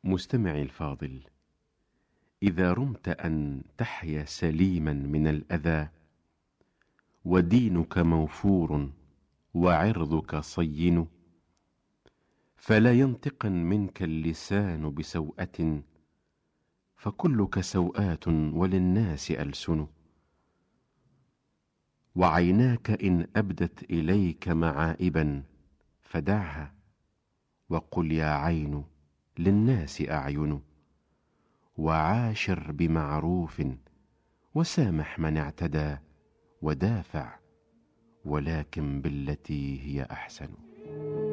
مستمعي الفاضل، إذا رمت أن تحيا سليما من الأذى، ودينك موفور وعرضك صين، فلا ينطقن منك اللسان بسوءة، فكلك سوءات وللناس ألسن. وعيناك إن أبدت إليك معائبا فدعها، وقل يا عين للناس أعين. وعاشر بمعروف وسامح من اعتدى، ودافع ولكن بالتي هي أحسن.